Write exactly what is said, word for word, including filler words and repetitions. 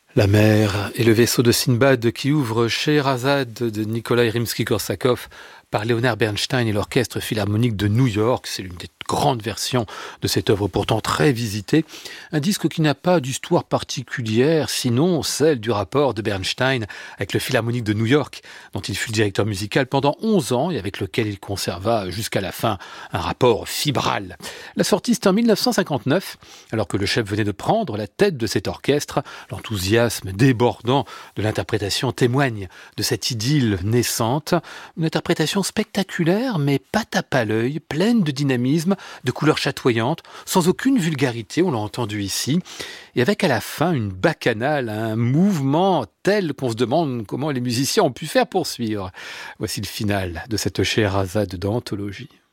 La mer et le vaisseau de Sinbad qui ouvre Scheherazade de Nikolai Rimsky-Korsakov par Leonard Bernstein et l'Orchestre Philharmonique de New York. C'est l'une des grandes versions de cette œuvre pourtant très visitée. Un disque qui n'a pas d'histoire particulière, sinon celle du rapport de Bernstein avec le Philharmonique de New York, dont il fut directeur musical pendant onze ans et avec lequel il conserva jusqu'à la fin un rapport fibral. La sortie, c'est en mille neuf cent cinquante-neuf, alors que le chef venait de prendre la tête de cet orchestre. L'enthousiasme débordant de l'interprétation témoigne de cette idylle naissante. Une interprétation spectaculaire, mais pas tape à l'œil, pleine de dynamisme, de couleurs chatoyantes, sans aucune vulgarité, on l'a entendu ici, et avec à la fin une bacchanale, un mouvement tel qu'on se demande comment les musiciens ont pu faire pour suivre. Voici le final de cette Scheherazade d'anthologie.